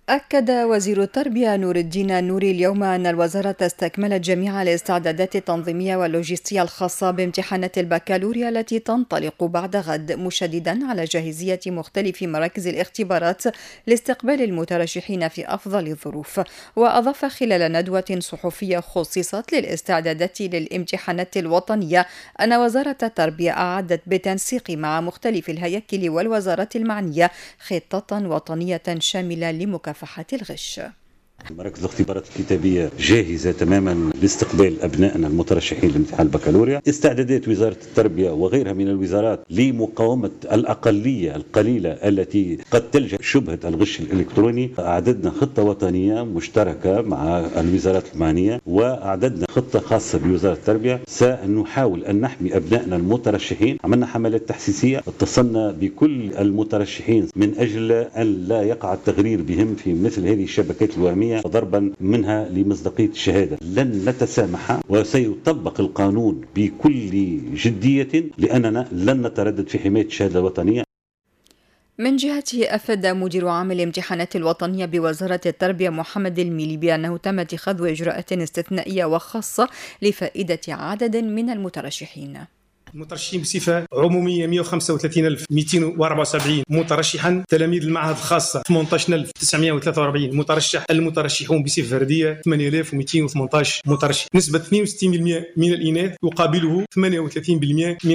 أكد وزير التربية نور الدين نوري اليوم أن الوزارة استكملت جميع الاستعدادات التنظيمية واللوجستية الخاصة بامتحانات البكالوريا التي تنطلق بعد غد، مشددا على جاهزية مختلف مراكز الاختبارات لاستقبال المترشحين في أفضل الظروف. وأضاف خلال ندوة صحفية خصصت للاستعدادات للامتحانات الوطنية أن وزارة التربية أعدت بالتنسيق مع مختلف الهياكل والوزارات المعنية خطة وطنية شاملة لمكافحة الغش. مراكز الاختبارات الكتابية جاهزة تماما لاستقبال أبنائنا المترشحين لامتحان البكالوريا. استعدادات وزارة التربية وغيرها من الوزارات لمقاومة الأقلية القليلة التي قد تلجأ شبهة الغش الإلكتروني. أعددنا خطة وطنية مشتركة مع الوزارات المعنية، وأعددنا خطة خاصة بوزارة التربية. سنحاول أن نحمي أبنائنا المترشحين. عملنا حملات تحسيسية، اتصلنا بكل المترشحين من أجل أن لا يقع التغرير بهم في مثل هذه الشبكات الوهمية ضربا منها لمصداقية الشهادة. لن نتسامح وسيطبق القانون بكل جدية، لأننا لن نتردد في حماية الشهادة الوطنية. من جهته أفاد مدير عام الامتحانات الوطنية بوزارة التربية محمد الميلي بأنه تم اتخاذ إجراءات استثنائية وخاصة لفائدة عدد من المترشحين. المترشحين بصفة عمومية 135,274 مترشحا، تلاميذ المعهد الخاصة 18,943 مترشح، المترشحون بصفة فردية 8,218 مترشح. نسبة 62% من الإناث يقابله 38% من